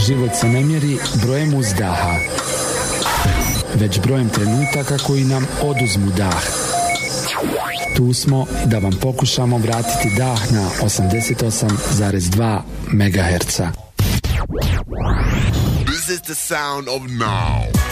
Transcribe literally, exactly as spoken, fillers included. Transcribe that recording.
Život se ne mjeri brojem uzdaha, već brojem trenutaka koji nam oduzmu dah. Tu smo da vam pokušamo vratiti dah na osamdeset osam zarez dva megaherca. This is the sound of now.